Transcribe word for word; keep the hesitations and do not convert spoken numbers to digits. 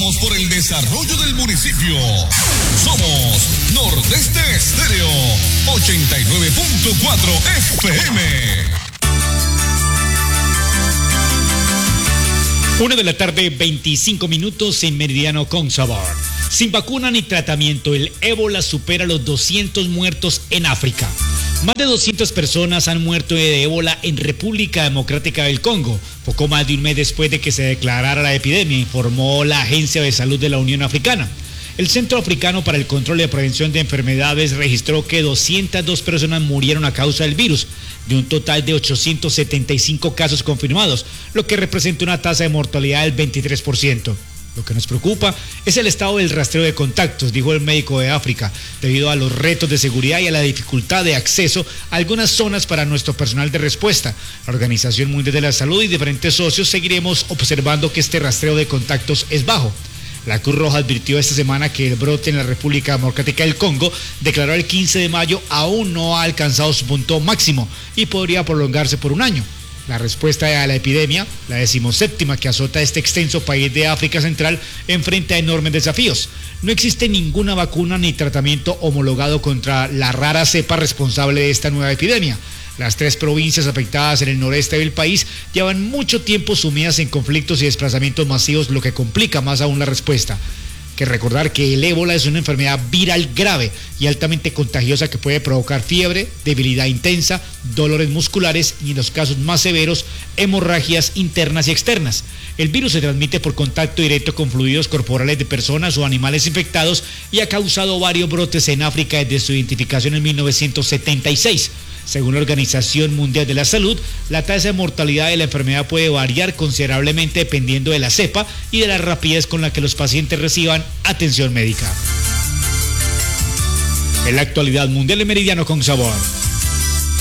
trabajamos por el desarrollo del municipio. Somos Nordeste Estéreo ochenta y nueve punto cuatro F M. Una de la tarde, veinticinco minutos en Meridiano con Sabor. Sin vacuna ni tratamiento, el ébola supera los doscientos muertos en África. Más de doscientas personas han muerto de ébola en República Democrática del Congo, poco más de un mes después de que se declarara la epidemia, informó la Agencia de Salud de la Unión Africana. El Centro Africano para el Control y Prevención de Enfermedades registró que doscientas dos personas murieron a causa del virus, de un total de ochocientos setenta y cinco casos confirmados, lo que representa una tasa de mortalidad del veintitrés por ciento. Lo que nos preocupa es el estado del rastreo de contactos, dijo el médico de África, debido a los retos de seguridad y a la dificultad de acceso a algunas zonas para nuestro personal de respuesta. La Organización Mundial de la Salud y diferentes socios seguiremos observando que este rastreo de contactos es bajo. La Cruz Roja advirtió esta semana que el brote en la República Democrática del Congo, declarado el quince de mayo, aún no ha alcanzado su punto máximo y podría prolongarse por un año. La respuesta a la epidemia, la decimoséptima que azota este extenso país de África Central, enfrenta enormes desafíos. No existe ninguna vacuna ni tratamiento homologado contra la rara cepa responsable de esta nueva epidemia. Las tres provincias afectadas en el noreste del país llevan mucho tiempo sumidas en conflictos y desplazamientos masivos, lo que complica más aún la respuesta. Que recordar que el ébola es una enfermedad viral grave y altamente contagiosa que puede provocar fiebre, debilidad intensa, dolores musculares y en los casos más severos, hemorragias internas y externas. El virus se transmite por contacto directo con fluidos corporales de personas o animales infectados y ha causado varios brotes en África desde su identificación en mil novecientos setenta y seis. Según la Organización Mundial de la Salud, la tasa de mortalidad de la enfermedad puede variar considerablemente dependiendo de la cepa y de la rapidez con la que los pacientes reciban atención médica. En la actualidad mundial de Meridiano con Sabor.